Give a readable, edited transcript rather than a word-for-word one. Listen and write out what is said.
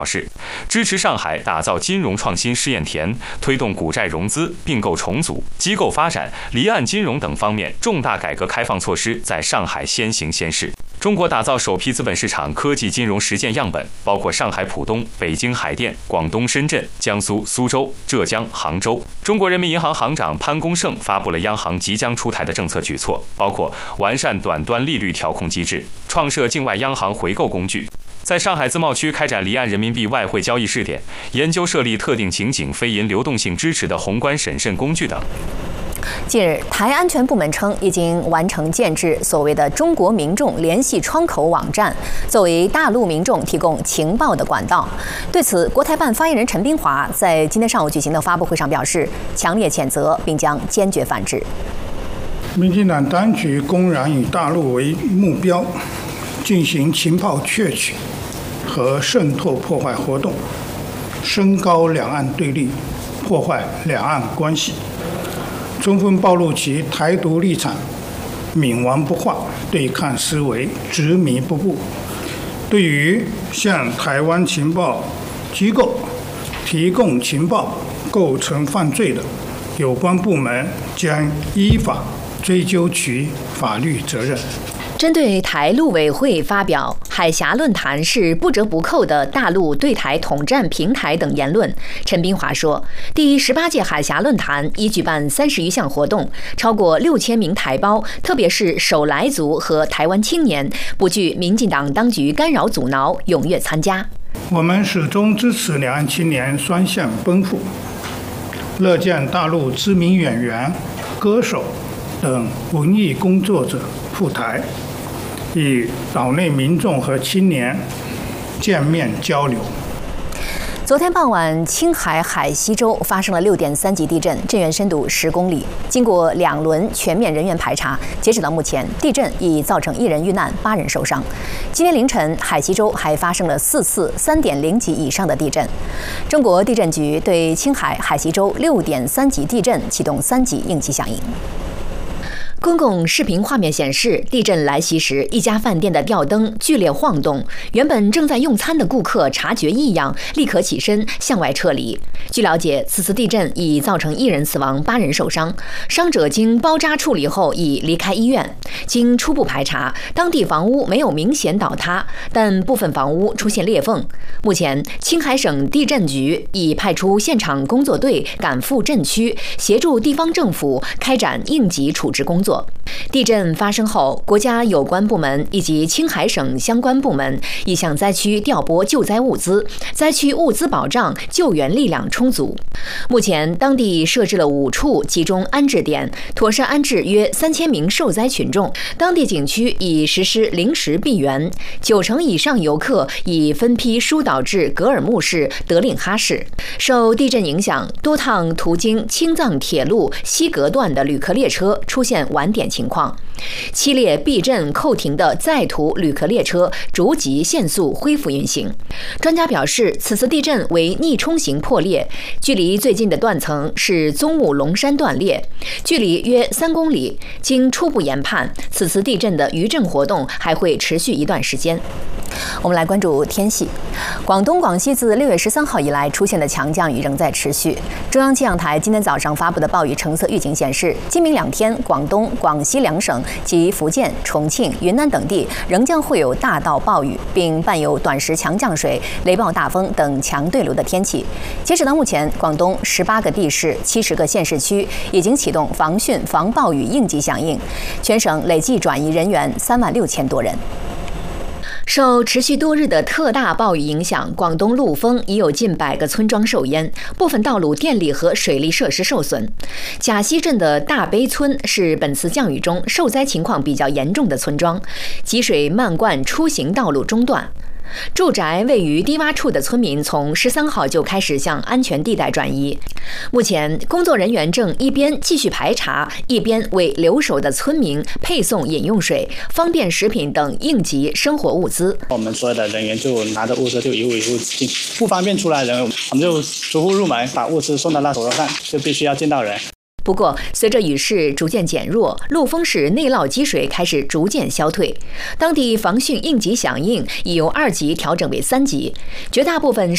表示，支持上海打造金融创新试验田，推动股债融资、并购重组、机构发展、离岸金融等方面重大改革开放措施在上海先行先试。中国打造首批资本市场科技金融实践样本，包括上海浦东、北京海淀、广东深圳、江苏苏州、浙江杭州。中国人民银行行长潘功胜发布了央行即将出台的政策举措，包括完善短端利率调控机制，创设境外央行回购工具，在上海自贸区开展离岸人民币外汇交易试点，研究设立特定情景非银流动性支持的宏观审慎工具等。 近日，台安全部门称已经完成建制所谓的中国民众联系窗口网站，作为大陆民众提供情报的管道。对此，国台办发言人陈斌华在今天上午举行的发布会上表示，强烈谴责并将坚决反制。 民进党当局公然以大陆为目标，进行情报窃取和渗透破坏活动，升高两岸对立，破坏两岸关系，充分暴露其台独立场冥顽不化、对抗思维执迷不悟。对于向台湾情报机构提供情报构成犯罪的，有关部门将依法追究其法律责任。 针对台陆委会发表海峡论坛是不折不扣的大陆对台统战平台等言论，陈斌华说，第18届海峡论坛已举办30余项活动，超过6000名台胞，特别是首来族和台湾青年，不惧民进党当局干扰阻挠，踊跃参加。 我们始终支持两岸青年双向奔赴，乐见大陆知名演员、歌手等文艺工作者赴台，与岛内民众和青年见面交流。 昨天傍晚，青海海西州发生了6.3级地震，震源深度10公里。经过2轮全面人员排查，截止到目前，地震已造成1人遇难，8人受伤。今天凌晨，海西州还发生了4次3.0级以上的地震。中国地震局对青海海西州6.3级地震启动3级应急响应。公共视频画面显示，地震来袭时，一家饭店的吊灯剧烈晃动，原本正在用餐的顾客察觉异样，立刻起身向外撤离。据了解，此次地震已造成1人死亡，8人受伤，伤者经包扎处理后已离开医院。经初步排查，当地房屋没有明显倒塌，但部分房屋出现裂缝。目前，青海省地震局已派出现场工作队赶赴震区，协助地方政府开展应急处置工作。地震发生后，国家有关部门以及青海省相关部门已向灾区调拨救灾物资，灾区物资保障、救援力量充足。目前，当地设置了5处集中安置点，妥善安置约3000名受灾群众。当地景区已实施临时闭园，90%以上游客已分批疏导至格尔木市、德令哈市。受地震影响，多趟途经青藏铁路西格段的旅客列车出现晚点情况，7列避震扣停的在途旅客列车逐级限速恢复运行。专家表示，此次地震为逆冲型破裂，距离最近的断层是宗武龙山断裂，距离约3公里。经初步研判，此次地震的余震活动还会持续一段时间。我们来关注天气。广东、广西自6月13号以来出现的强降雨仍在持续。中央气象台今天早上发布的暴雨橙色预警显示，今明2天，广东、广西2省及福建、重庆、云南等地仍将会有大到暴雨，并伴有短时强降水、雷暴大风等强对流的天气。截止到目前，广东18个地市、70个县市区已经启动防汛防暴雨应急响应，全省累计转移人员36000多人。受持续多日的特大暴雨影响，广东陆丰已有近100个村庄受淹，部分道路、电力和水利设施受损。甲溪镇的大碑村是本次降雨中受灾情况比较严重的村庄，积水漫灌出行道路中断。住宅位于低洼处的村民从13号就开始向安全地带转移。目前，工作人员正一边继续排查，一边为留守的村民配送饮用水、方便食品等应急生活物资。 我们所有的人员就拿着物资就一户一户进，不方便出来的人，我们就逐户入门，把物资送到那手头上，就必须要见到人。 不过，随着雨势逐渐减弱，陆丰市内涝积水开始逐渐消退，当地防汛应急响应已由2级调整为3级，绝大部分